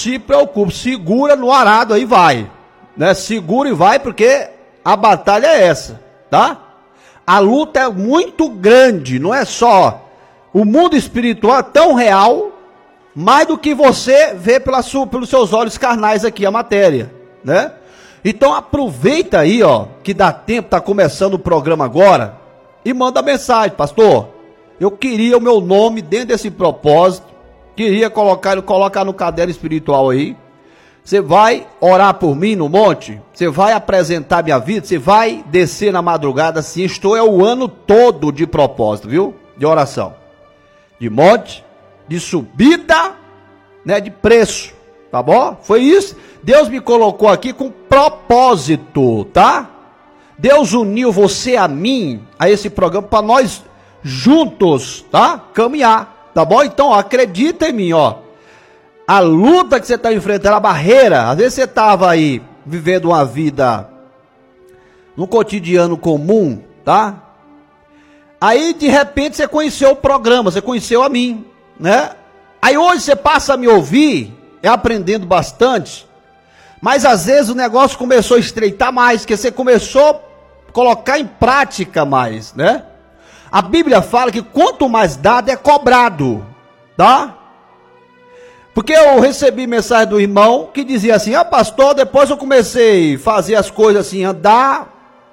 se preocupe, segura no arado aí, vai, né? Segura e vai, porque a batalha é essa, tá? A luta é muito grande, não é só o mundo espiritual é tão real, mais do que você vê pelos seus olhos carnais aqui, a matéria, né? Então aproveita aí, ó, que dá tempo, tá começando o programa agora, e manda mensagem: pastor, eu queria o meu nome dentro desse propósito, queria colocar no caderno espiritual aí. Você vai orar por mim no monte, você vai apresentar minha vida, você vai descer na madrugada, assim, estou o ano todo de propósito, viu? De oração, de monte, de subida, né, de preço, tá bom? Foi isso, Deus me colocou aqui com propósito, tá? Deus uniu você a mim, a esse programa, para nós juntos, tá? Caminhar, tá bom? Então, ó, acredita em mim, ó. A luta que você está enfrentando, a barreira, às vezes você estava aí vivendo uma vida num cotidiano comum, tá? Aí de repente você conheceu o programa, você conheceu a mim, né? Aí hoje você passa a me ouvir, aprendendo bastante, mas às vezes o negócio começou a estreitar mais, porque você começou a colocar em prática mais, né? A Bíblia fala que quanto mais dado é cobrado, tá? Porque eu recebi mensagem do irmão que dizia assim: ah, pastor, depois eu comecei a fazer as coisas assim, andar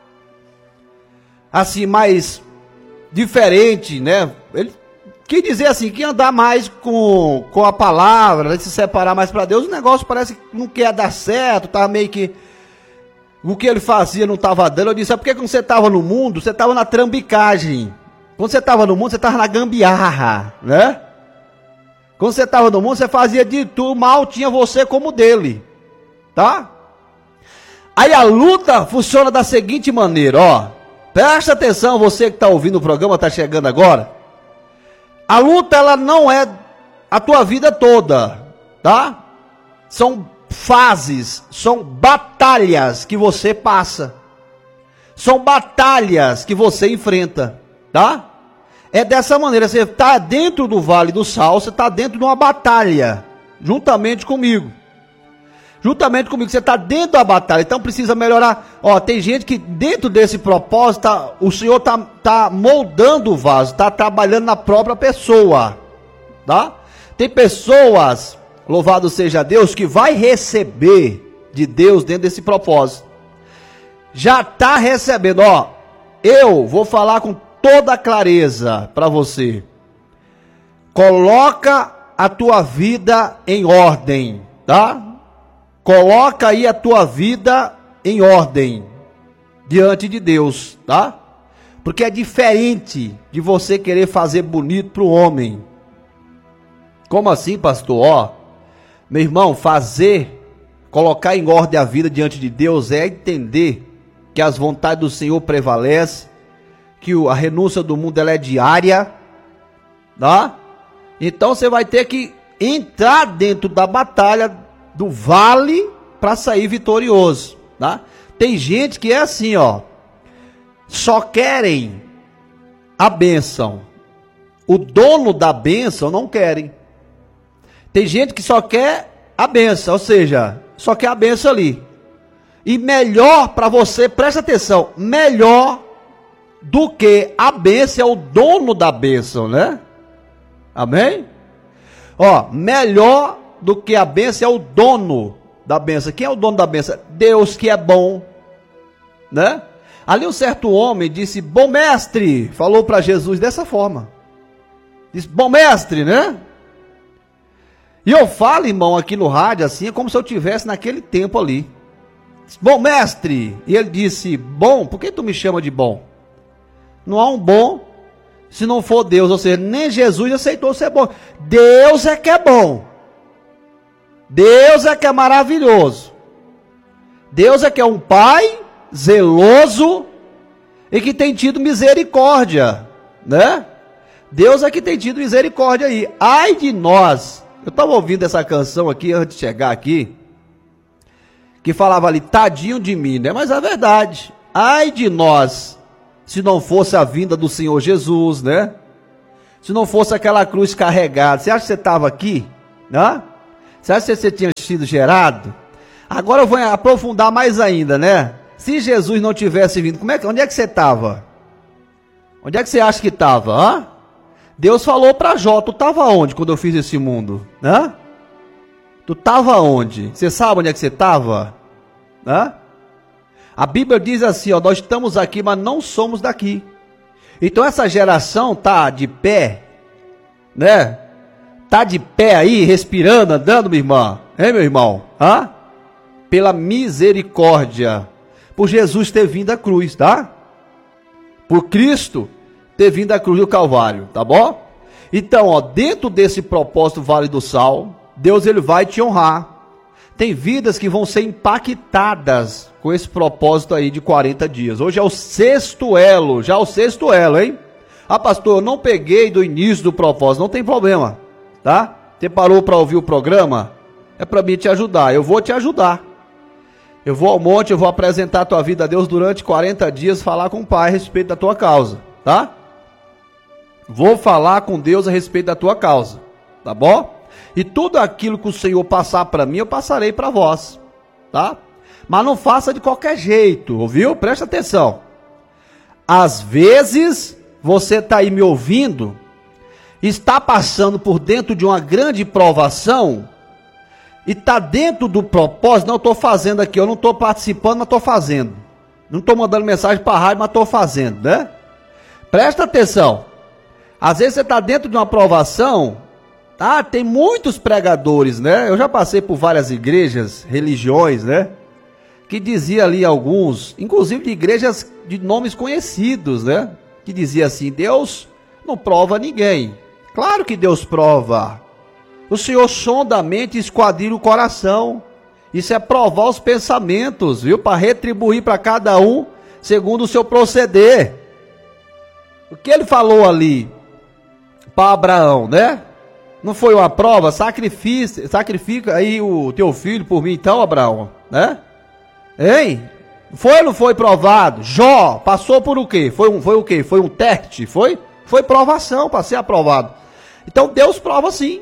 assim, mais diferente, né? Ele quis dizer assim, que andar mais com a palavra, se separar mais para Deus, o negócio parece que não quer dar certo, tá meio que... O que ele fazia não estava dando. Eu disse: é porque quando você estava no mundo, você estava na trambicagem. Quando você estava no mundo, você estava na gambiarra, né? Quando você estava no mundo, você fazia de tudo, mal tinha você como dele, tá? Aí a luta funciona da seguinte maneira, ó. Presta atenção, você que está ouvindo o programa, está chegando agora. A luta, ela não é a tua vida toda, tá? São fases, são batalhas que você passa. São batalhas que você enfrenta, tá? É dessa maneira, você está dentro do Vale do Sal, você está dentro de uma batalha, juntamente comigo. Juntamente comigo, você está dentro da batalha, então precisa melhorar. Ó, tem gente que dentro desse propósito, o Senhor tá moldando o vaso, está trabalhando na própria pessoa, tá? Tem pessoas, louvado seja Deus, que vai receber de Deus dentro desse propósito. Já está recebendo, ó, eu vou falar com toda clareza para você. Coloca a tua vida em ordem, tá? Coloca aí a tua vida em ordem diante de Deus, tá? Porque é diferente de você querer fazer bonito para o homem. Como assim, pastor? Ó, meu irmão, colocar em ordem a vida diante de Deus é entender que as vontades do Senhor prevalecem, que a renúncia do mundo ela é diária, tá? Então você vai ter que entrar dentro da batalha do vale para sair vitorioso, tá? Tem gente que é assim, ó, só querem a bênção, o dono da bênção não querem. Tem gente que só quer a bênção, ou seja, só quer a bênção ali. E melhor para você, presta atenção, melhor do que a bênção é o dono da bênção, né? Amém? Ó, melhor do que a bênção é o dono da bênção. Quem é o dono da bênção? Deus, que é bom, né? Ali um certo homem disse: bom mestre, falou para Jesus dessa forma. Disse: bom mestre, né? E eu falo, irmão, aqui no rádio assim, é como se eu estivesse naquele tempo ali. Disse: bom mestre. E ele disse: bom, por que tu me chama de bom? Não há um bom se não for Deus, ou seja, nem Jesus aceitou ser bom. Deus é que é bom. Deus é que é maravilhoso. Deus é que é um pai zeloso e que tem tido misericórdia, né? Deus é que tem tido misericórdia aí. Ai de nós. Eu estava ouvindo essa canção aqui antes de chegar aqui, que falava ali: tadinho de mim, né? Mas é verdade. Ai de nós, se não fosse a vinda do Senhor Jesus, né? Se não fosse aquela cruz carregada. Você acha que você estava aqui? Né? Você acha que você tinha sido gerado. Agora eu vou aprofundar mais ainda, né? Se Jesus não tivesse vindo, onde é que você estava? Onde é que você acha que estava? Deus falou para Jó, tu estava onde quando eu fiz esse mundo? Hã? Tu estava onde? Você sabe onde é que você estava? A Bíblia diz assim, ó, nós estamos aqui, mas não somos daqui. Então essa geração tá de pé, né? Tá de pé aí, respirando, andando, minha irmã. Hein, meu irmão? Pela misericórdia. Por Jesus ter vindo à cruz, tá? Por Cristo ter vindo à cruz do Calvário, tá bom? Então, ó, dentro desse propósito Vale do Sal, Deus ele vai te honrar. Tem vidas que vão ser impactadas com esse propósito aí de 40 dias. Hoje é o sexto elo, já o sexto elo, hein? Pastor, eu não peguei do início do propósito, não tem problema, tá? Você parou para ouvir o programa? É para mim te ajudar, eu vou te ajudar. Eu vou ao monte, eu vou apresentar a tua vida a Deus durante 40 dias, falar com o Pai a respeito da tua causa, tá? Vou falar com Deus a respeito da tua causa, tá bom? E tudo aquilo que o Senhor passar para mim, eu passarei para vós, tá? Mas não faça de qualquer jeito, ouviu? Presta atenção. Às vezes, você está aí me ouvindo, está passando por dentro de uma grande provação, e está dentro do propósito. Não, eu estou fazendo aqui, eu não estou participando, mas estou fazendo. Não estou mandando mensagem para a rádio, mas estou fazendo, né? Presta atenção. Às vezes você está dentro de uma provação, tá? Tem muitos pregadores, né? Eu já passei por várias igrejas, religiões, né? Que dizia ali alguns, inclusive de igrejas de nomes conhecidos, né? Que dizia assim, Deus não prova ninguém. Claro que Deus prova. O Senhor sonda a mente e esquadrilha o coração. Isso é provar os pensamentos, viu? Para retribuir para cada um segundo o seu proceder. O que ele falou ali para Abraão, né? Não foi uma prova? Sacrifica aí o teu filho por mim então, Abraão, né? Hein? Foi ou não foi provado? Jó passou por o quê? Foi o quê? Foi um teste? Foi provação para ser aprovado. Então Deus prova sim.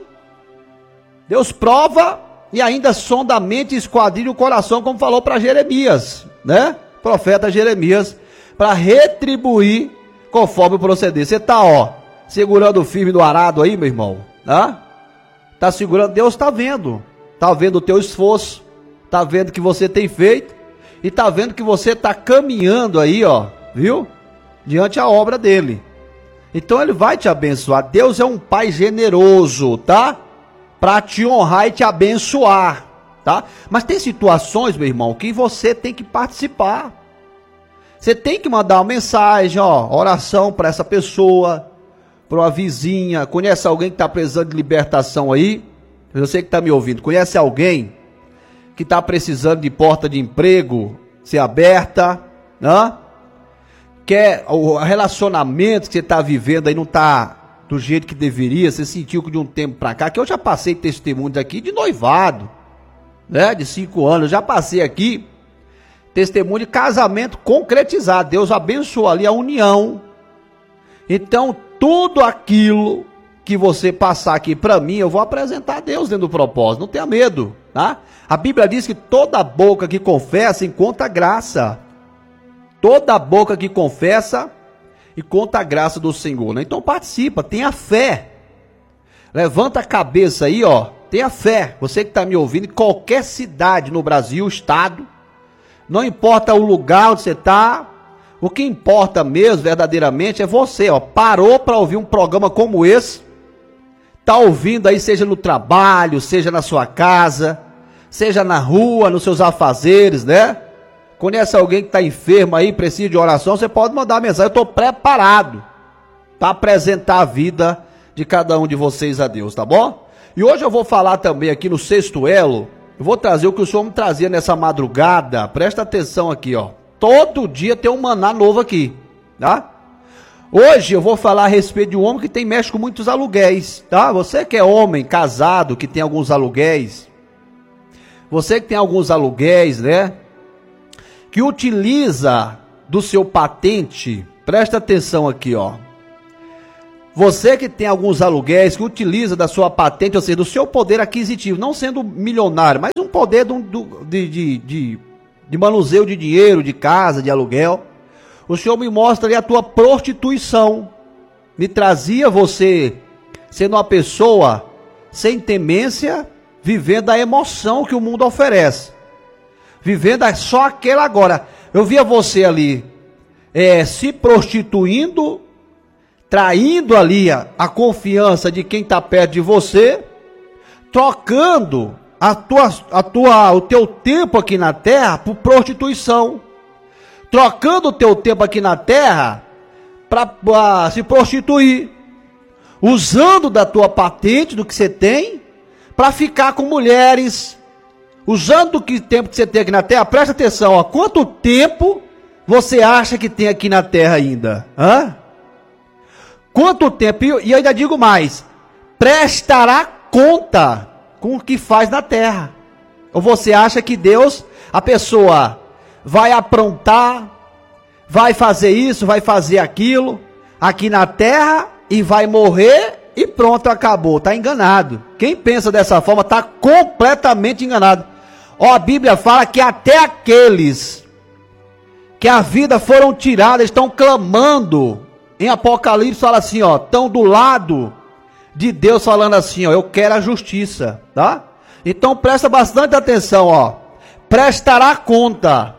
Deus prova e ainda sonda a mente e esquadrilha o coração, como falou para Jeremias, né? Profeta Jeremias, para retribuir conforme o proceder. Você está, ó, segurando firme no arado aí, meu irmão, tá? Tá segurando, Deus está vendo o teu esforço, tá vendo o que você tem feito e tá vendo que você está caminhando aí, ó, viu? Diante a obra dele. Então ele vai te abençoar. Deus é um pai generoso, tá? Para te honrar e te abençoar, tá? Mas tem situações, meu irmão, que você tem que participar. Você tem que mandar uma mensagem, ó, oração para essa pessoa, para uma vizinha. Conhece alguém que está precisando de libertação aí? Eu sei que está me ouvindo. Conhece alguém que está precisando de porta de emprego ser aberta, né? Quer o relacionamento que você está vivendo aí não está do jeito que deveria, você sentiu que de um tempo para cá, que eu já passei testemunhos aqui de noivado, né, de 5 anos, eu já passei aqui testemunho de casamento concretizado, Deus abençoou ali a união. Então, tudo aquilo que você passar aqui para mim, eu vou apresentar a Deus dentro do propósito, não tenha medo, tá? A Bíblia diz que toda boca que confessa encontra graça, toda boca que confessa e conta a graça do Senhor, né? Então participa, tenha fé, levanta a cabeça aí, ó, tenha fé, você que está me ouvindo, em qualquer cidade no Brasil, estado, não importa o lugar onde você está, o que importa mesmo, verdadeiramente, é você, ó, parou para ouvir um programa como esse, tá ouvindo aí, seja no trabalho, seja na sua casa, seja na rua, nos seus afazeres, né? Conhece alguém que está enfermo aí, precisa de oração, você pode mandar mensagem, eu estou preparado para apresentar a vida de cada um de vocês a Deus, tá bom? E hoje eu vou falar também aqui no sexto elo, eu vou trazer o que o Senhor me trazia nessa madrugada, presta atenção aqui, ó, todo dia tem um maná novo aqui, tá? Hoje eu vou falar a respeito de um homem que mexe com muitos aluguéis, tá? Você que é homem, casado, que tem alguns aluguéis, você que tem alguns aluguéis, né? Que utiliza do seu patente, presta atenção aqui, ó, Você que tem alguns aluguéis, que utiliza da sua patente, ou seja, do seu poder aquisitivo, não sendo milionário, mas um poder de manuseio de dinheiro, de casa, de aluguel. O Senhor me mostra ali a tua prostituição. Me trazia você sendo uma pessoa sem temência, vivendo a emoção que o mundo oferece. Vivendo só aquela agora. Eu via você ali se prostituindo, traindo ali a confiança de quem está perto de você, trocando o teu tempo aqui na terra por prostituição, trocando o teu tempo aqui na terra para se prostituir, usando da tua patente, do que você tem, para ficar com mulheres, usando o tempo que você tem aqui na terra. Presta atenção, ó, quanto tempo você acha que tem aqui na terra ainda? Hã? Quanto tempo? E eu ainda digo mais, prestará conta com o que faz na terra. Ou você acha que Deus, a pessoa vai aprontar, vai fazer isso, vai fazer aquilo, aqui na terra, e vai morrer e pronto, acabou. Está enganado. Quem pensa dessa forma está completamente enganado. Ó, a Bíblia fala que até aqueles que a vida foram tiradas, estão clamando. Em Apocalipse fala assim, ó, estão do lado de Deus falando assim, ó, eu quero a justiça, tá? Então presta bastante atenção, ó. Prestará conta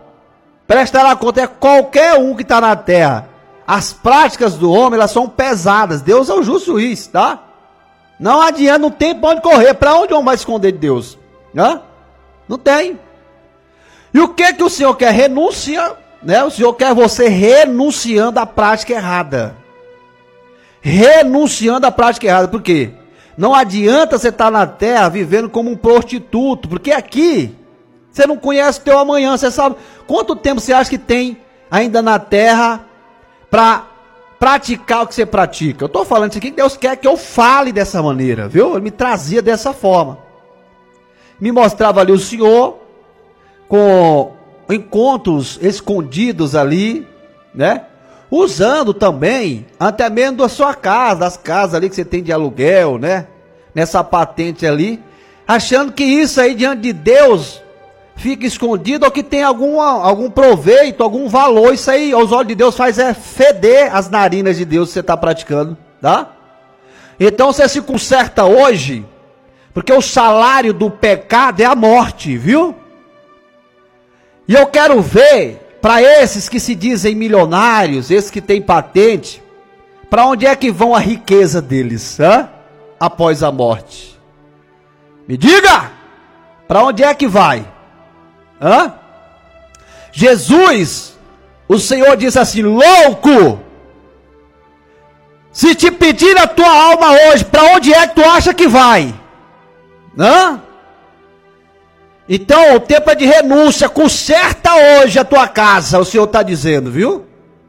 é qualquer um que está na terra. As práticas do homem, elas são pesadas. Deus é o justo juiz, tá? Não adianta, não tem pra onde correr. Para onde o homem vai esconder de Deus? Hã? Não tem. E o que o Senhor quer? Renúncia, né? O Senhor quer você renunciando à prática errada. Renunciando à prática errada. Por quê? Não adianta você estar na terra vivendo como um prostituto, porque aqui você não conhece o teu amanhã. Você sabe quanto tempo você acha que tem ainda na terra para praticar o que você pratica? Eu estou falando isso aqui que Deus quer que eu fale dessa maneira, viu? Ele me trazia dessa forma. Me mostrava ali o Senhor com encontros escondidos ali, né? Usando também, até mesmo da sua casa, das casas ali que você tem de aluguel, né? Nessa patente ali, achando que isso aí diante de Deus fica escondido ou que tem algum proveito, algum valor. Isso aí aos olhos de Deus faz feder as narinas de Deus que você está praticando, tá? Então você se conserta hoje, porque o salário do pecado é a morte, viu? E eu quero ver, para esses que se dizem milionários, esses que têm patente, para onde é que vão a riqueza deles, após a morte? Me diga! Para onde é que vai? Jesus, o Senhor diz assim, louco! Se te pedir a tua alma hoje, para onde é que tu acha que vai? Então o tempo é de renúncia. Conserta hoje a tua casa, o Senhor está dizendo, viu?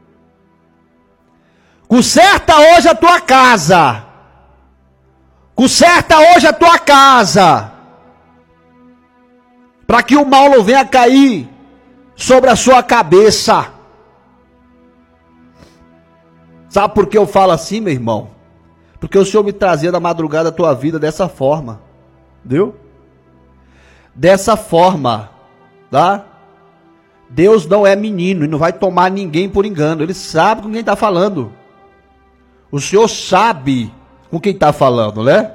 Conserta hoje a tua casa. Conserta hoje a tua casa, para que o mal não venha cair sobre a sua cabeça. Sabe por que eu falo assim, meu irmão? Porque o Senhor me trazia da madrugada a tua vida dessa forma, viu? Dessa forma, tá? Deus não é menino e não vai tomar ninguém por engano. Ele sabe com quem está falando. O Senhor sabe com quem está falando, né?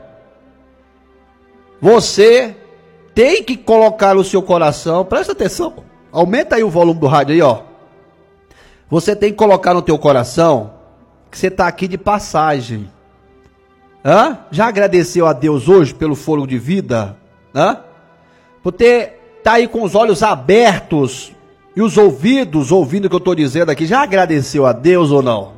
Você tem que colocar no seu coração, presta atenção, aumenta aí o volume do rádio aí, ó. Você tem que colocar no teu coração que você está aqui de passagem. Já agradeceu a Deus hoje pelo fôlego de vida? Por ter tá aí com os olhos abertos e os ouvidos ouvindo o que eu estou dizendo aqui, já agradeceu a Deus ou não?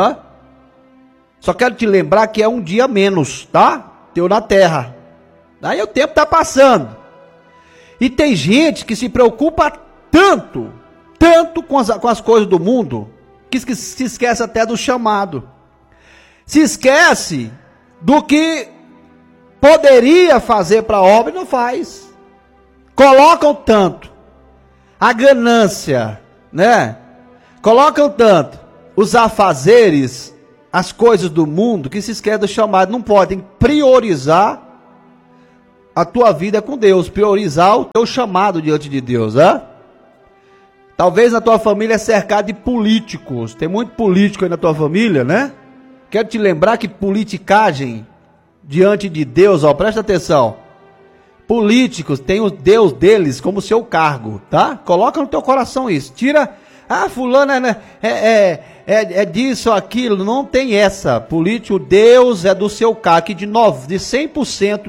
Só quero te lembrar que é um dia menos, tá? Teu na terra. Aí o tempo está passando. E tem gente que se preocupa tanto com as coisas do mundo, que se esquece até do chamado. Se esquece do que poderia fazer para a obra e não faz. Colocam tanto a ganância, né? Colocam tanto os afazeres as coisas do mundo que se esquece do chamado. Não pode, tem que priorizar a tua vida com Deus, priorizar o teu chamado diante de Deus, né? Talvez na tua família é cercado de políticos, tem muito político aí na tua família, né? Quero te lembrar que politicagem diante de Deus, ó, presta atenção. Políticos têm o Deus deles como seu cargo, tá? Coloca no teu coração isso. Tira, fulano é disso ou aquilo, não tem essa. Político, Deus é do seu cargo, que de 100%,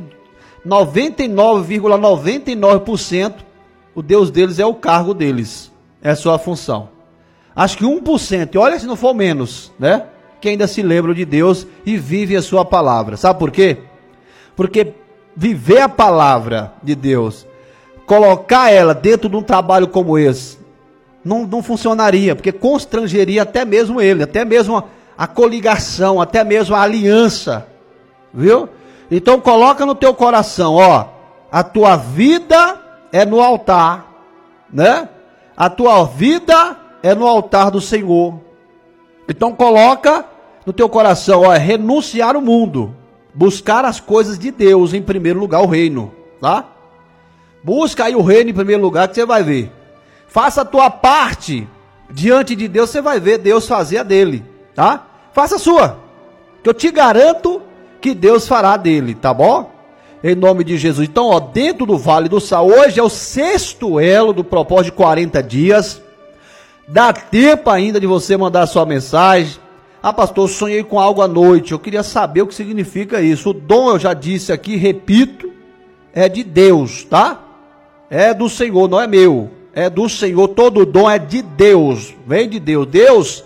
99,99%, o Deus deles é o cargo deles, é a sua função. Acho que 1%, e olha se não for menos, né? Que ainda se lembram de Deus e vivem a sua palavra. Sabe por quê? Porque viver a palavra de Deus, colocar ela dentro de um trabalho como esse, não funcionaria, porque constrangeria até mesmo ele, até mesmo a coligação, até mesmo a aliança, viu? Então coloca no teu coração, ó, a tua vida é no altar, né? A tua vida é no altar do Senhor. Então coloca no teu coração, ó, renunciar o mundo, buscar as coisas de Deus em primeiro lugar, o reino, tá? Busca aí o reino em primeiro lugar que você vai ver. Faça a tua parte diante de Deus, você vai ver Deus fazer a dele, tá? Faça a sua, que eu te garanto que Deus fará dele, tá bom? Em nome de Jesus. Então, ó, dentro do Vale do Sal, hoje é o 6º elo do propósito de 40 dias. Dá tempo ainda de você mandar a sua mensagem. Pastor, eu sonhei com algo à noite, eu queria saber o que significa isso. O dom, eu já disse aqui, repito, é de Deus, tá? É do Senhor, não é meu, é do Senhor, todo dom é de Deus, vem de Deus. Deus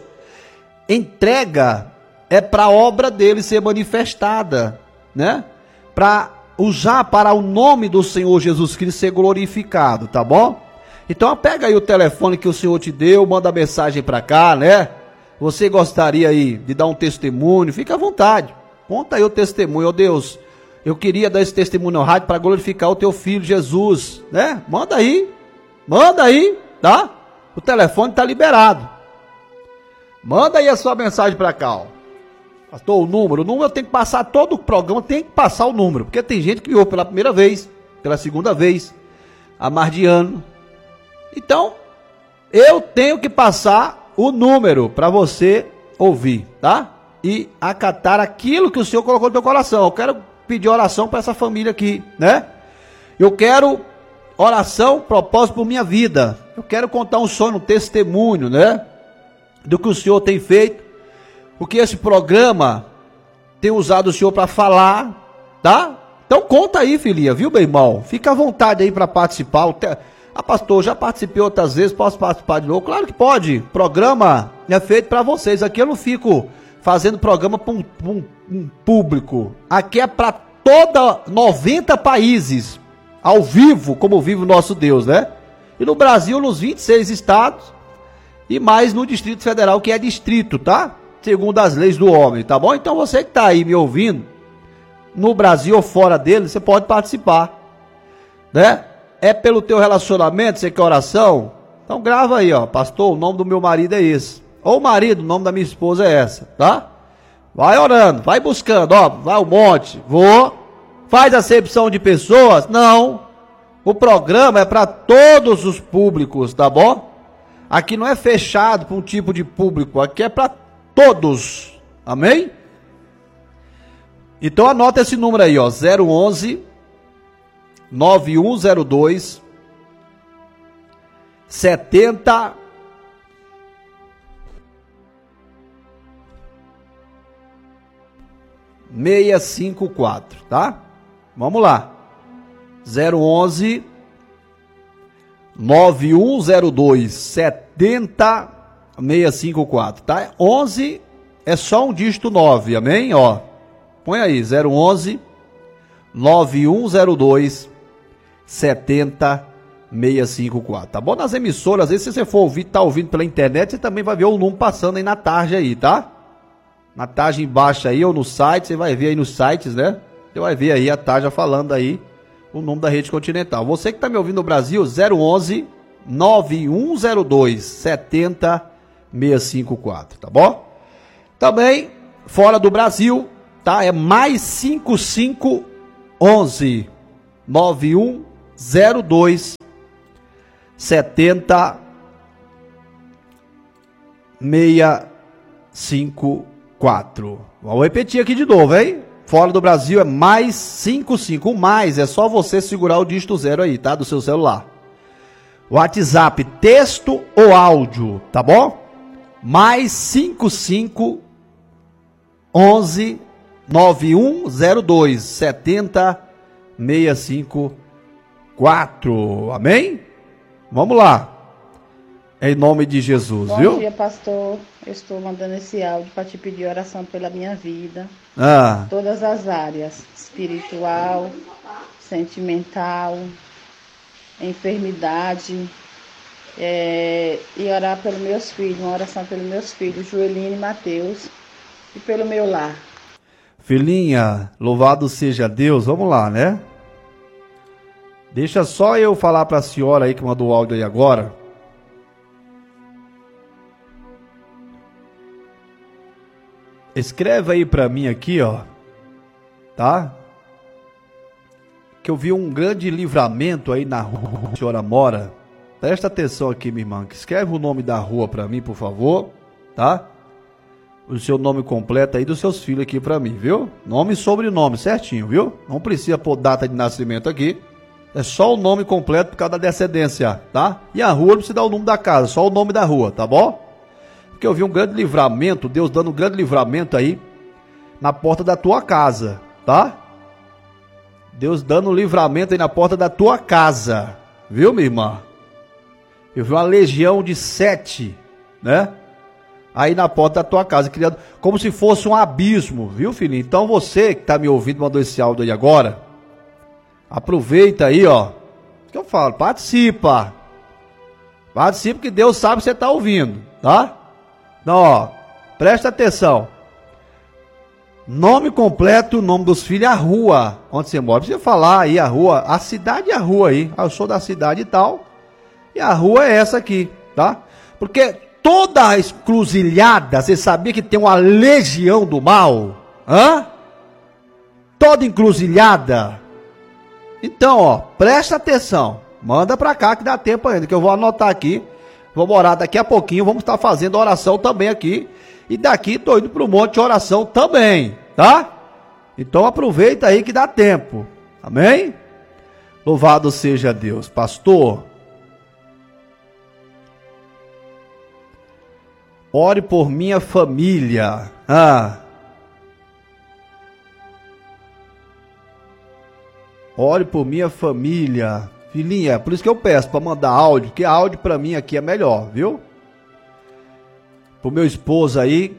entrega, é para a obra dele ser manifestada, né? Para usar para o nome do Senhor Jesus Cristo ser glorificado, tá bom? Então pega aí o telefone que o Senhor te deu, manda mensagem para cá, né? Você gostaria aí de dar um testemunho? Fica à vontade. Conta aí o testemunho. Ó Deus, eu queria dar esse testemunho na rádio para glorificar o teu filho Jesus, né? Manda aí, tá? O telefone tá liberado. Manda aí a sua mensagem para cá, ó. Pastor, o número eu tenho que passar todo o programa, tem que passar o número, porque tem gente que me ouve pela primeira vez, pela segunda vez, há mais de ano. Então, eu tenho que passar o número para você ouvir, tá? E acatar aquilo que o Senhor colocou no teu coração. Eu quero pedir oração para essa família aqui, né? Eu quero oração, propósito por minha vida. Eu quero contar um sonho, um testemunho, né? Do que o Senhor tem feito. O que esse programa tem usado o Senhor para falar, tá? Então conta aí, filhinha, viu, meu irmão? Fica à vontade aí para participar. Pastor, já participei outras vezes, posso participar de novo? Claro que pode. Programa é feito para vocês. Aqui eu não fico fazendo programa para um público. Aqui é para toda 90 países, ao vivo, como vive o nosso Deus, né? E no Brasil, nos 26 estados, e mais no Distrito Federal, que é distrito, tá? Segundo as leis do homem, tá bom? Então você que está aí me ouvindo, no Brasil ou fora dele, você pode participar, né? É pelo teu relacionamento, você quer oração? Então grava aí, ó, pastor, o nome do meu marido é esse. Ou marido, o nome da minha esposa é essa, tá? Vai orando, vai buscando, ó, vai um monte, faz acepção de pessoas? Não. O programa é para todos os públicos, tá bom? Aqui não é fechado para um tipo de público, aqui é para todos, amém? Então anota esse número aí, ó, 011 9102 70 654, tá? Vamos lá. 011 9102 70 654, tá? 11 é só um dígito 9, amém? Ó, põe aí, 011 9102 70 654, tá bom? Nas emissoras, às vezes se você for ouvir, tá ouvindo pela internet, você também vai ver o número passando aí na tarde aí, tá? Na tarde embaixo aí, ou no site, você vai ver aí nos sites, né? Você vai ver aí a tarja falando aí o nome da Rede Continental. Você que tá me ouvindo no Brasil, 011 9102 70 654, tá bom? Também fora do Brasil, tá? É mais 5511 9102 70654. Vou repetir aqui de novo, hein? Fora do Brasil é mais 55. O mais é só você segurar o dígito 0 aí, tá? Do seu celular. WhatsApp, texto ou áudio, tá bom? Mais 55 11 9102 70654. Amém? Vamos lá. Em nome de Jesus, viu? Bom dia, pastor. Eu estou mandando esse áudio para te pedir oração pela minha vida. Todas as áreas. Espiritual, sentimental, enfermidade. E orar pelos meus filhos. Uma oração pelos meus filhos, Joeline e Mateus. E pelo meu lar. Filhinha, louvado seja Deus. Vamos lá, né? Deixa só eu falar para a senhora aí que mandou o áudio aí agora. Escreve aí para mim aqui, ó. Tá? Que eu vi um grande livramento aí na rua que a senhora mora. Presta atenção aqui, minha irmã. Escreve o nome da rua para mim, por favor. Tá? O seu nome completo aí dos seus filhos aqui para mim, viu? Nome e sobrenome, certinho, viu? Não precisa pôr data de nascimento aqui. É só o nome completo por causa da descendência, tá? E a rua não precisa dar o nome da casa, só o nome da rua, tá bom? Porque eu vi um grande livramento, Deus dando um grande livramento aí na porta da tua casa, tá? Deus dando um livramento aí na porta da tua casa, viu, minha irmã? Eu vi uma legião de 7, né? Aí na porta da tua casa, criando como se fosse um abismo, viu, filhinho? Então você que tá me ouvindo, mandou esse áudio aí agora, aproveita aí, ó. O que eu falo? Participa. Participa que Deus sabe que você tá ouvindo, tá? Então, ó, presta atenção. Nome completo, nome dos filhos, a rua onde você mora. Precisa falar aí a rua, a cidade e a rua aí. Eu sou da cidade e tal. E a rua é essa aqui, tá? Porque toda encruzilhada, você sabia que tem uma legião do mal? Hã? Toda encruzilhada. Então, ó, presta atenção. Manda pra cá que dá tempo ainda, que eu vou anotar aqui. Vamos orar daqui a pouquinho, vamos estar fazendo oração também aqui. E daqui tô indo pro monte de oração também, tá? Então aproveita aí que dá tempo. Amém? Louvado seja Deus. Pastor, ore por minha família. Ore por minha família. Filhinha, por isso que eu peço para mandar áudio, que áudio para mim aqui é melhor, viu? Pro meu esposo aí.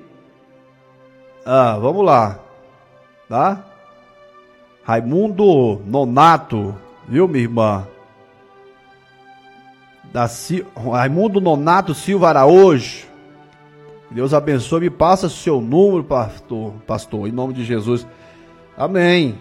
Vamos lá. Tá? Raimundo Nonato, viu, minha irmã? Raimundo Nonato Silva Araújo. Deus abençoe, me passa o seu número, pastor, em nome de Jesus. Amém.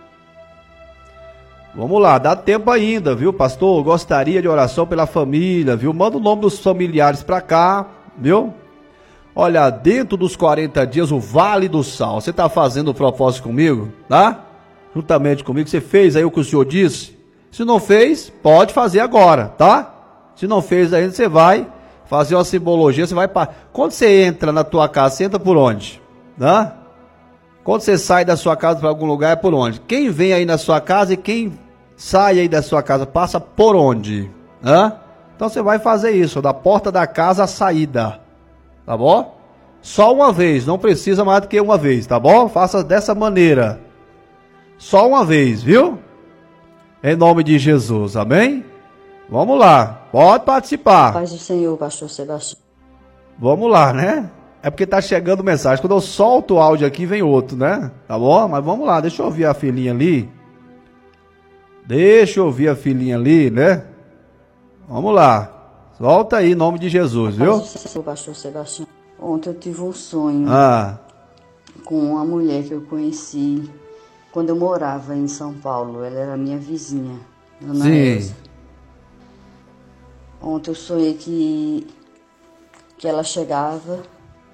Vamos lá, dá tempo ainda, viu, pastor? Gostaria de oração pela família, viu? Manda o nome dos familiares pra cá, viu? Olha, dentro dos 40 dias, o Vale do Sal. Você tá fazendo o propósito comigo, tá? Juntamente comigo, você fez aí o que o senhor disse? Se não fez, pode fazer agora, tá? Se não fez ainda, você vai fazer uma simbologia, você vai para. Quando você entra na tua casa, você entra por onde? Tá? Quando você sai da sua casa para algum lugar, é por onde? Quem vem aí na sua casa e quem sai aí da sua casa, passa por onde? Então você vai fazer isso, da porta da casa à saída, tá bom? Só uma vez, não precisa mais do que uma vez, tá bom? Faça dessa maneira. Só uma vez, viu? Em nome de Jesus, amém? Vamos lá, pode participar. Paz do Senhor, pastor Sebastião. Vamos lá, né? É porque tá chegando mensagem. Quando eu solto o áudio aqui, vem outro, né? Tá bom? Mas vamos lá, deixa eu ouvir a filhinha ali. Deixa eu ouvir a filhinha ali, né? Vamos lá. Solta aí, em nome de Jesus, viu? Paz do Senhor, pastor Sebastião. Ontem eu tive um sonho com uma mulher que eu conheci quando eu morava em São Paulo. Ela era minha vizinha, Dona Elza. Ontem eu sonhei que ela chegava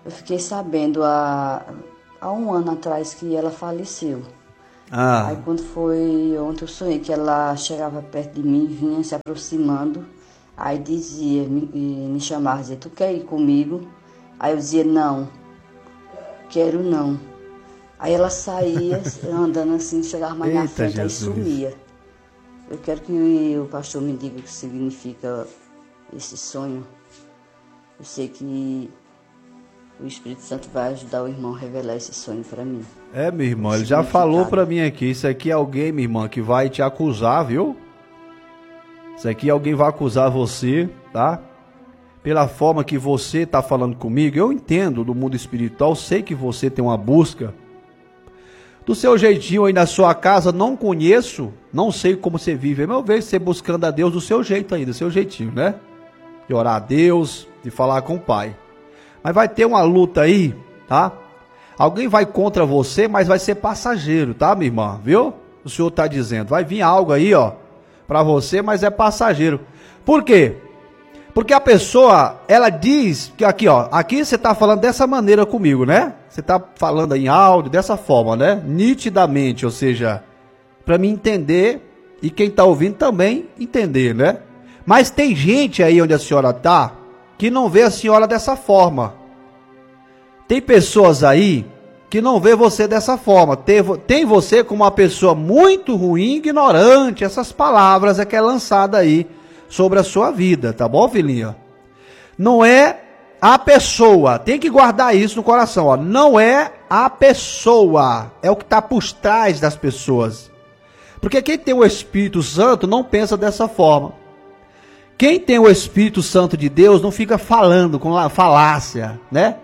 Eu fiquei sabendo há 1 ano atrás que ela faleceu. Aí quando foi ontem eu sonhei que ela chegava perto de mim, vinha se aproximando, aí dizia, me chamava, dizia, tu quer ir comigo? Aí eu dizia, não, quero não. Aí ela saía andando assim, chegava mais na frente, aí sumia. Eu quero que o pastor me diga o que significa esse sonho. Eu sei que o Espírito Santo vai ajudar o irmão a revelar esse sonho para mim. Meu irmão, ele já falou para mim aqui, isso aqui é alguém, minha irmã, que vai te acusar, viu? Isso aqui alguém vai acusar você, tá? Pela forma que você tá falando comigo, eu entendo do mundo espiritual, sei que você tem uma busca. Do seu jeitinho aí na sua casa, não conheço, não sei como você vive, mas eu vejo você buscando a Deus do seu jeito aí, do seu jeitinho, né? De orar a Deus, de falar com o Pai. Mas vai ter uma luta aí, tá? Alguém vai contra você, mas vai ser passageiro, tá, minha irmã? Viu? O Senhor tá dizendo. Vai vir algo aí, ó, pra você, mas é passageiro. Por quê? Porque a pessoa, ela diz que aqui, ó, aqui você tá falando dessa maneira comigo, né? Você tá falando em áudio dessa forma, né? Nitidamente, ou seja, pra mim entender e quem tá ouvindo também entender, né? Mas tem gente aí onde a senhora tá que não vê a senhora dessa forma. Tem pessoas aí que não vê você dessa forma. Tem você como uma pessoa muito ruim, ignorante. Essas palavras é que é lançada aí sobre a sua vida, tá bom, filhinha? Não é a pessoa. Tem que guardar isso no coração, ó. Não é a pessoa. É o que está por trás das pessoas. Porque quem tem o Espírito Santo não pensa dessa forma. Quem tem o Espírito Santo de Deus não fica falando com falácia, né?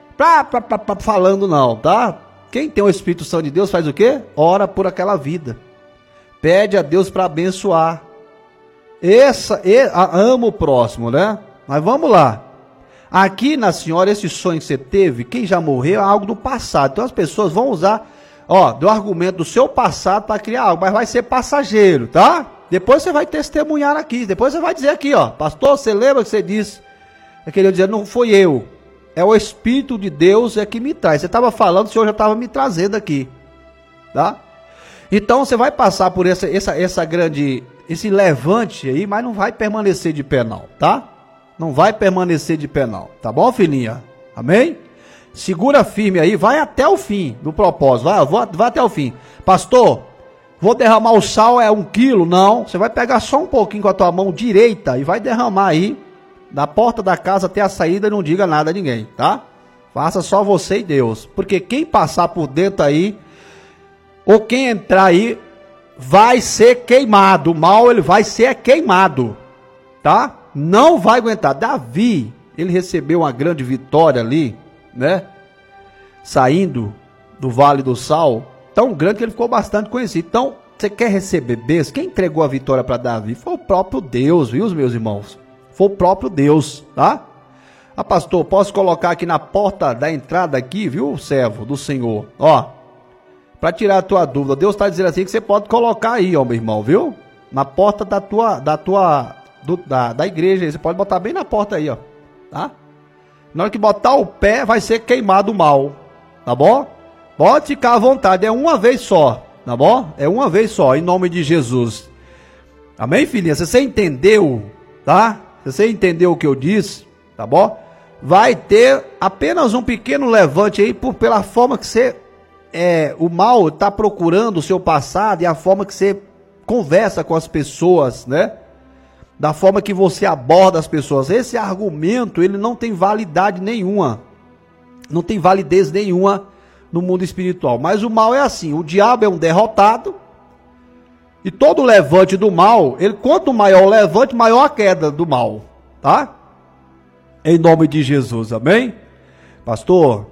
Falando não, tá? Quem tem o Espírito Santo de Deus faz o quê? Ora por aquela vida. Pede a Deus para abençoar. Ama o próximo, né? Mas vamos lá. Aqui na senhora, esse sonho que você teve, quem já morreu é algo do passado. Então as pessoas vão usar, ó, do argumento do seu passado para criar algo, mas vai ser passageiro, tá? Depois você vai testemunhar aqui, depois você vai dizer aqui, ó, pastor, você lembra que você disse? Aquele dizer, não foi eu, é o Espírito de Deus é que me traz. Você estava falando, o Senhor já estava me trazendo aqui, tá? Então você vai passar por esse levante aí, mas não vai permanecer de pé não, tá? Não vai permanecer de pé não, tá bom, filhinha? Amém? Segura firme aí, vai até o fim do propósito, vai até o fim. Pastor, vou derramar o sal, é 1 quilo? Não, você vai pegar só um pouquinho com a tua mão direita e vai derramar aí, da porta da casa até a saída, não diga nada a ninguém, tá? Faça só você e Deus, porque quem passar por dentro aí, ou quem entrar aí, vai ser queimado, o mal ele vai ser queimado, tá? Não vai aguentar. Davi, ele recebeu uma grande vitória ali, né? Saindo do Vale do Sal, tão grande que ele ficou bastante conhecido. Então, você quer receber bênção? Quem entregou a vitória para Davi foi o próprio Deus, viu, meus irmãos? Foi o próprio Deus, tá? Ah, pastor, posso colocar aqui na porta da entrada aqui, viu, servo do Senhor? Ó, para tirar a tua dúvida, Deus está dizendo assim que você pode colocar aí, ó, meu irmão, viu? Na porta da igreja, você pode botar bem na porta aí, ó, tá? Na hora que botar o pé, vai ser queimado o mal, tá bom? Pode ficar à vontade, é uma vez só, tá bom? É uma vez só, em nome de Jesus. Amém, filhinha? Se você entendeu, tá? Se você entendeu o que eu disse, tá bom? Vai ter apenas um pequeno levante aí pela forma que você, o mal está procurando o seu passado e a forma que você conversa com as pessoas, né? Da forma que você aborda as pessoas. Esse argumento, ele não tem validade nenhuma. Não tem validez nenhuma no mundo espiritual. Mas o mal é assim, o diabo é um derrotado. E todo levante do mal, quanto maior o levante, maior a queda do mal, tá? Em nome de Jesus, amém? Pastor?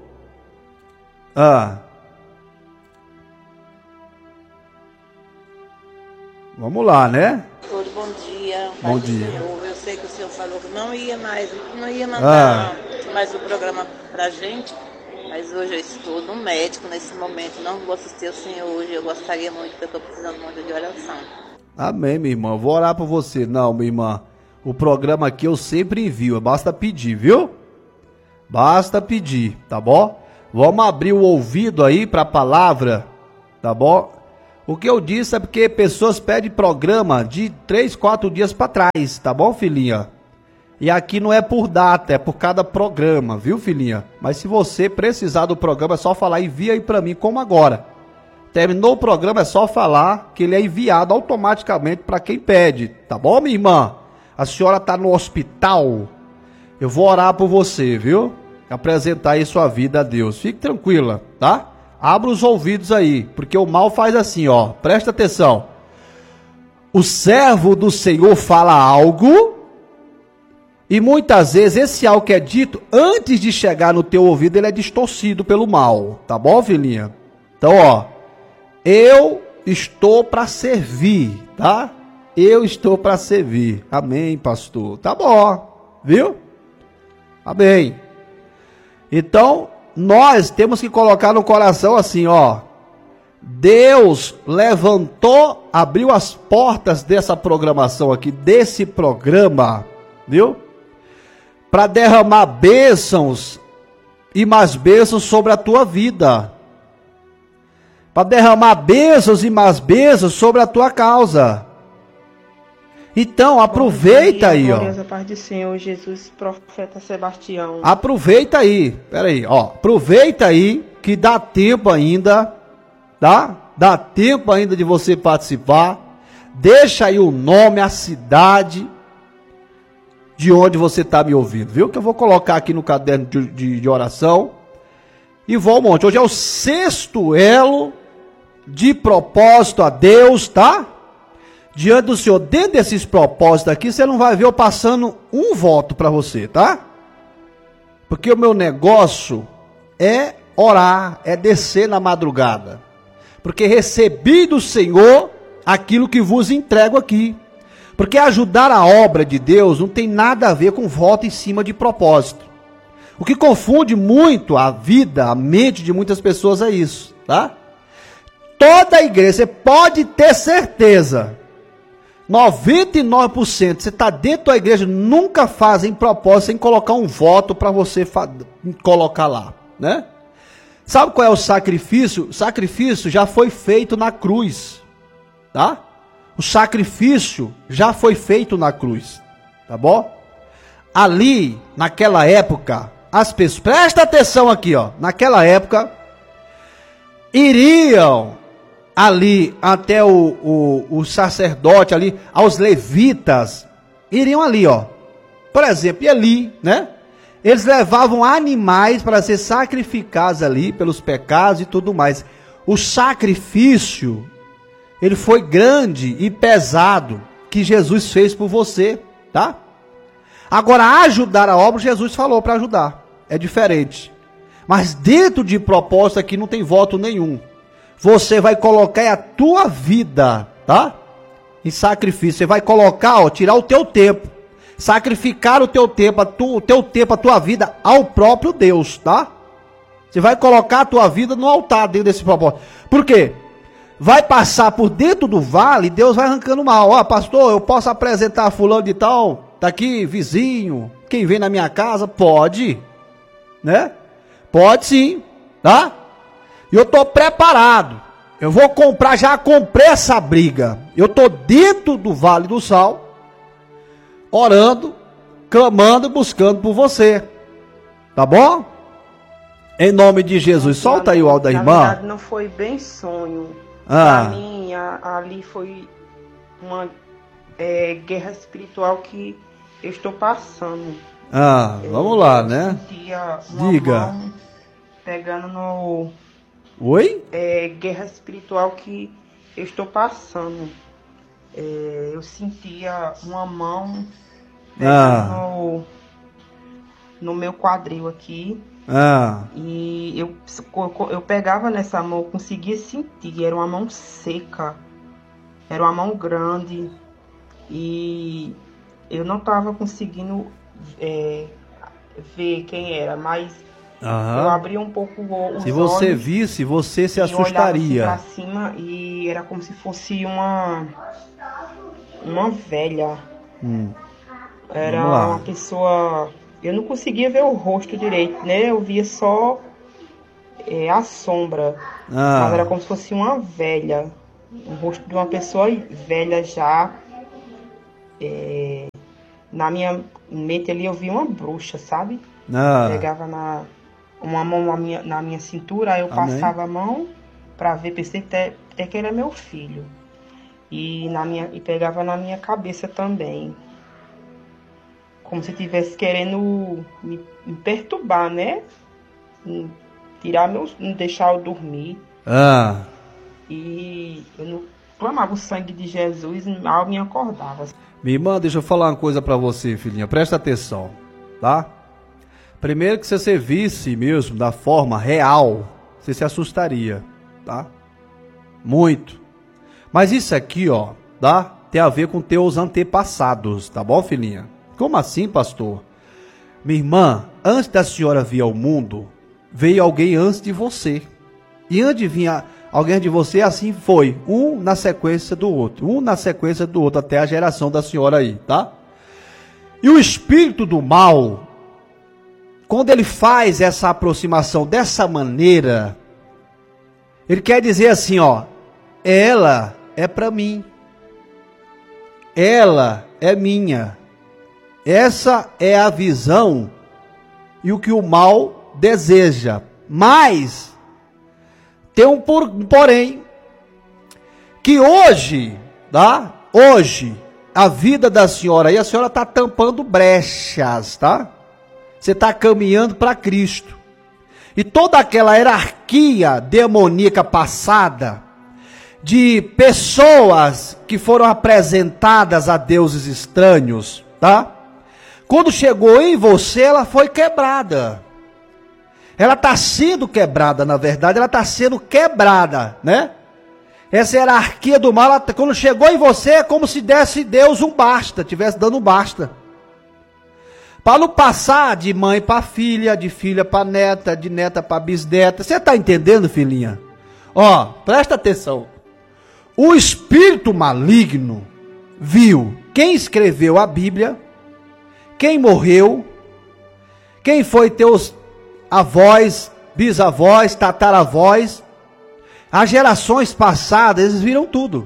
Vamos lá, né? Bom dia. Bom dia. Eu sei que o senhor falou que não ia mandar mais o programa pra gente. Mas hoje eu estou no médico nesse momento, não vou assistir o senhor hoje, eu gostaria muito, porque eu estou precisando muito de oração. Amém, minha irmã, vou orar por você. Não, minha irmã, o programa aqui eu sempre envio, basta pedir, viu? Basta pedir, tá bom? Vamos abrir o ouvido aí para a palavra, tá bom? O que eu disse é porque pessoas pedem programa de 3, 4 dias para trás, tá bom, filhinha? E aqui não é por data, é por cada programa, viu, filhinha? Mas se você precisar do programa, é só falar e envia aí para mim, como agora. Terminou o programa, é só falar que ele é enviado automaticamente para quem pede, tá bom, minha irmã? A senhora tá no hospital, eu vou orar por você, viu? Apresentar aí sua vida a Deus. Fique tranquila, tá? Abra os ouvidos aí, porque o mal faz assim, ó. Presta atenção. O servo do Senhor fala algo e muitas vezes esse algo que é dito, antes de chegar no teu ouvido, ele é distorcido pelo mal. Tá bom, filhinha? Então, ó. Eu estou para servir, tá? Eu estou para servir. Amém, pastor. Tá bom, viu? Amém. Então, nós temos que colocar no coração assim, ó. Deus levantou, abriu as portas dessa programação aqui, desse programa, viu? Para derramar bênçãos e mais bênçãos sobre a tua vida. Para derramar bênçãos e mais bênçãos sobre a tua causa. Então, aproveita aí, ó. A paz do Senhor Jesus, profeta Sebastião. Aproveita aí, peraí, ó. Aproveita aí que dá tempo ainda, tá? Dá tempo ainda de você participar. Deixa aí o nome, a cidade de onde você está me ouvindo, viu? Que eu vou colocar aqui no caderno de oração. E vou ao monte. Hoje é o 6º elo de propósito a Deus, tá? Diante do Senhor, dentro desses propósitos aqui, você não vai ver eu passando um voto para você, tá? Porque o meu negócio é orar, é descer na madrugada. Porque recebi do Senhor aquilo que vos entrego aqui. Porque ajudar a obra de Deus não tem nada a ver com voto em cima de propósito. O que confunde muito a vida, a mente de muitas pessoas é isso, tá? Toda a igreja, você pode ter certeza, 99%, você está dentro da igreja, nunca fazem propósito sem colocar um voto para você colocar lá, né? Sabe qual é o sacrifício? O sacrifício já foi feito na cruz, tá? O sacrifício já foi feito na cruz, tá bom? Ali, naquela época, as pessoas, presta atenção aqui, ó, naquela época, iriam ali até o sacerdote ali, aos levitas, iriam ali, ó. Por exemplo, Eli, né? Eles levavam animais para ser sacrificados ali pelos pecados e tudo mais. O sacrifício, ele foi grande e pesado que Jesus fez por você, tá? Agora, ajudar a obra, Jesus falou para ajudar. É diferente. Mas dentro de propósito aqui não tem voto nenhum. Você vai colocar a tua vida, tá? Em sacrifício. Você vai colocar, ó, tirar o teu tempo. Sacrificar o teu tempo, a tua vida ao próprio Deus, tá? Você vai colocar a tua vida no altar dentro desse propósito. Por quê? Vai passar por dentro do vale, Deus vai arrancando mal. Ó, pastor, eu posso apresentar fulano de tal? Tá aqui, vizinho. Quem vem na minha casa? Pode. Né? Pode sim, tá? E eu tô preparado. Eu vou comprar, já comprei essa briga. Eu tô dentro do Vale do Sal, orando, clamando, buscando por você. Tá bom? Em nome de Jesus. Solta aí o áudio da irmã. Na verdade, não foi bem sonho. Para mim, ali foi uma guerra espiritual que eu estou passando. Vamos lá, né? Sentia uma Diga. mão pegando no... Oi? Guerra espiritual que eu estou passando. Eu sentia uma mão pegando no meu quadril aqui. E eu pegava nessa mão, eu conseguia sentir, era uma mão seca, era uma mão grande. E eu não estava conseguindo ver quem era, mas eu abri um pouco os olhos. Se você visse, você se assustaria. Olhava assim pra cima e era como se fosse uma velha. Era uma pessoa eu não conseguia ver o rosto direito, né? Eu via só a sombra. Mas era como se fosse uma velha. O rosto de uma pessoa velha já. Na minha mente ali eu vi uma bruxa, sabe? Pegava uma mão na minha cintura, aí eu passava a mão pra ver, pensei até que era meu filho. E pegava na minha cabeça também. Como se estivesse querendo me perturbar, né? Não deixar eu dormir. E eu não clamava o sangue de Jesus, mal me acordava. Minha irmã, deixa eu falar uma coisa pra você, filhinha. Presta atenção, tá? Primeiro que se você visse mesmo da forma real, você se assustaria, tá? Muito. Mas isso aqui, ó, tá? Tem a ver com teus antepassados, tá bom, filhinha? Como assim, pastor? Minha irmã, antes da senhora vir ao mundo, veio alguém antes de você. E antes de vir alguém de você, assim foi. Um na sequência do outro. Um na sequência do outro, até a geração da senhora aí, tá? E o espírito do mal, quando ele faz essa aproximação dessa maneira, ele quer dizer assim, ó, ela é para mim. Ela é minha. Essa é a visão e o que o mal deseja. Mas tem um porém, que hoje, tá? Hoje, a vida da senhora aí, a senhora está tampando brechas, tá? Você está caminhando para Cristo. E toda aquela hierarquia demoníaca passada, de pessoas que foram apresentadas a deuses estranhos, tá? Quando chegou em você, ela foi quebrada. Ela está sendo quebrada, na verdade, ela está sendo quebrada, né? Essa hierarquia do mal, quando chegou em você, é como se desse Deus um basta, estivesse dando um basta. Para não passar de mãe para filha, de filha para neta, de neta para bisneta. Você está entendendo, filhinha? Ó, presta atenção. O espírito maligno viu quem escreveu a Bíblia, quem morreu, quem foi teus avós, bisavós, tataravós, as gerações passadas, eles viram tudo.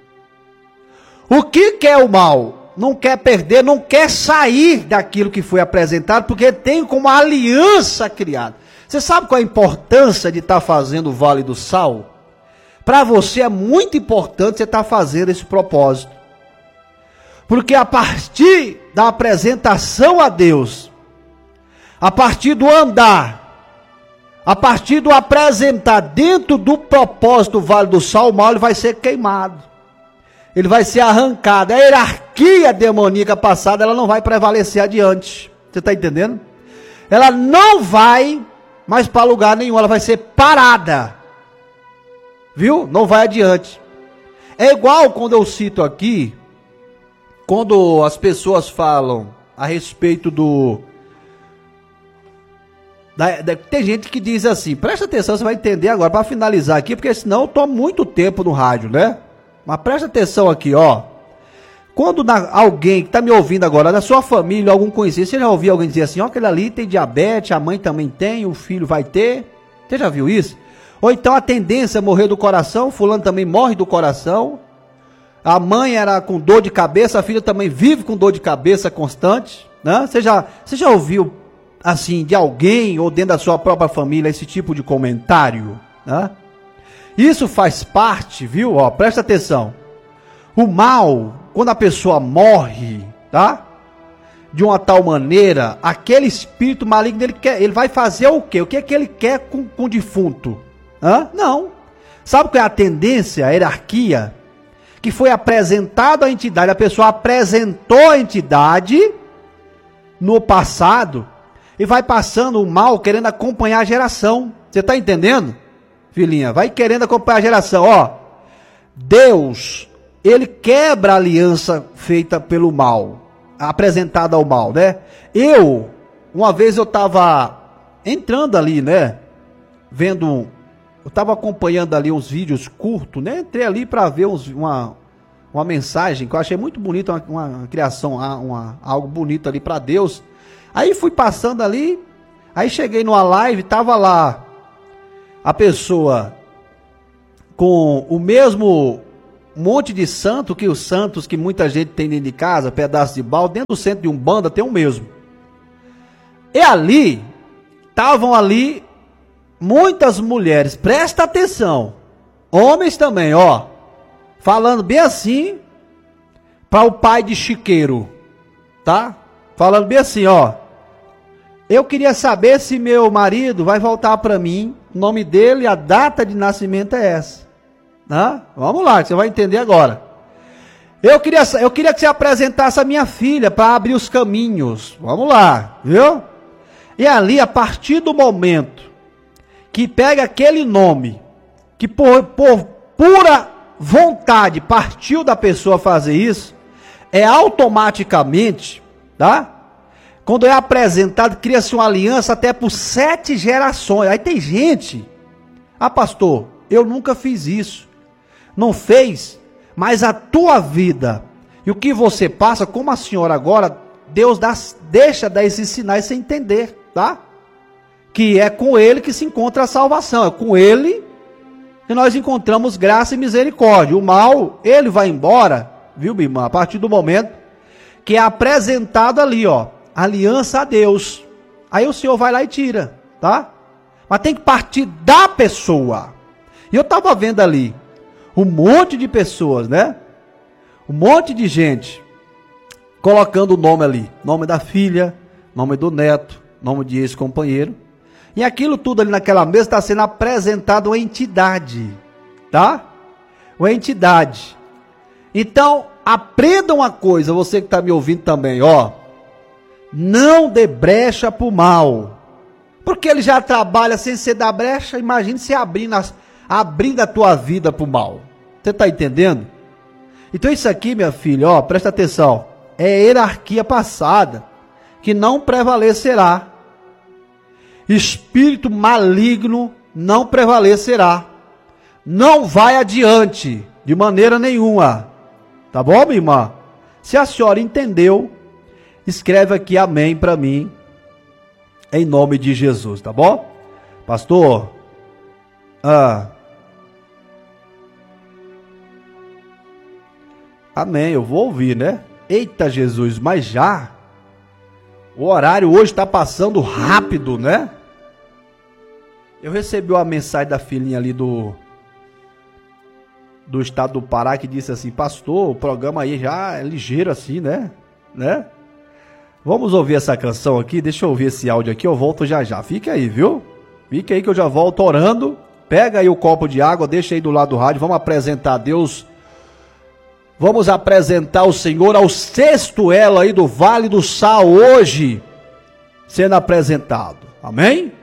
O que é o mal? Não quer perder, não quer sair daquilo que foi apresentado, porque tem como aliança criada. Você sabe qual é a importância de estar fazendo o Vale do Sal? Para você é muito importante você estar fazendo esse propósito. Porque a partir da apresentação a Deus, a partir do andar, a partir do apresentar dentro do propósito do Vale do Sal, o mal ele vai ser queimado. Ele vai ser arrancado. A hierarquia demoníaca passada, ela não vai prevalecer adiante. Você está entendendo? Ela não vai mais para lugar nenhum, ela vai ser parada. Viu? Não vai adiante. É igual quando eu cito aqui, quando as pessoas falam a respeito tem gente que diz assim, presta atenção, você vai entender agora, para finalizar aqui, porque senão eu tomo muito tempo no rádio, né? Mas presta atenção aqui, ó. Quando alguém que está me ouvindo agora, da sua família, algum conhecido, você já ouviu alguém dizer assim, ó, aquele ali tem diabetes, a mãe também tem, o filho vai ter? Você já viu isso? Ou então a tendência é morrer do coração, fulano também morre do coração. A mãe era com dor de cabeça, a filha também vive com dor de cabeça constante, né? Você já ouviu, assim, de alguém ou dentro da sua própria família esse tipo de comentário, né? Isso faz parte, viu? Ó, presta atenção. O mal, quando a pessoa morre, tá? De uma tal maneira, aquele espírito maligno, ele vai fazer o quê? O que é que ele quer com o defunto? Hã? Não. Sabe qual é a tendência, a hierarquia? Que foi apresentado à entidade, a pessoa apresentou a entidade no passado e vai passando o mal querendo acompanhar a geração. Você está entendendo, filhinha? Vai querendo acompanhar a geração. Ó, Deus, ele quebra a aliança feita pelo mal, apresentada ao mal, né? Uma vez eu estava entrando ali, né? Eu estava acompanhando ali uns vídeos curtos, né? Entrei ali para ver uma mensagem que eu achei muito bonita, uma criação, algo bonito ali para Deus. Aí fui passando ali, aí cheguei numa live, tava lá a pessoa com o mesmo monte de santo que os santos que muita gente tem dentro de casa, pedaço de balde, dentro do centro de Umbanda tem o mesmo. E ali, estavam ali muitas mulheres, presta atenção, homens também, ó, falando bem assim para o pai de Chiqueiro, tá? Falando bem assim, ó, eu queria saber se meu marido vai voltar para mim, o nome dele, a data de nascimento é essa, tá? Vamos lá, você vai entender agora. Eu queria que você apresentasse a minha filha para abrir os caminhos, vamos lá, viu? E ali, a partir do momento que pega aquele nome, que por pura vontade partiu da pessoa fazer isso, é automaticamente, tá? Quando é apresentado, cria-se uma aliança até por 7 gerações. Aí tem gente, pastor, eu nunca fiz isso. Não fez, mas a tua vida e o que você passa, como a senhora agora, Deus deixa dar esses sinais sem entender, tá? Que é com ele que se encontra a salvação, é com ele que nós encontramos graça e misericórdia. O mal, ele vai embora, viu, minha irmã? A partir do momento que é apresentado ali, ó, aliança a Deus. Aí o Senhor vai lá e tira, tá? Mas tem que partir da pessoa. E eu estava vendo ali um monte de pessoas, né? Um monte de gente colocando o nome ali, nome da filha, nome do neto, nome de ex-companheiro. E aquilo tudo ali naquela mesa está sendo apresentado uma entidade, tá? Uma entidade. Então, aprenda uma coisa, você que está me ouvindo também, ó. Não dê brecha para o mal. Porque ele já trabalha sem ser da brecha, imagine se abrindo a tua vida para o mal. Você está entendendo? Então isso aqui, minha filha, ó, presta atenção. É hierarquia passada, que não prevalecerá. Espírito maligno não prevalecerá. Não vai adiante, de maneira nenhuma. Tá bom, minha irmã? Se a senhora entendeu, escreve aqui amém para mim, em nome de Jesus, tá bom? Pastor, amém, eu vou ouvir, né? Eita Jesus, mas já? O horário hoje está passando rápido, né? Eu recebi uma mensagem da filhinha ali do estado do Pará que disse assim: pastor, o programa aí já é ligeiro assim, né? Vamos ouvir essa canção aqui, deixa eu ouvir esse áudio aqui, eu volto já já. Fica aí, viu? Fica aí que eu já volto orando. Pega aí o copo de água, deixa aí do lado do rádio, vamos apresentar a Deus. Vamos apresentar o Senhor ao 6º elo aí do Vale do Sal hoje, sendo apresentado. Amém?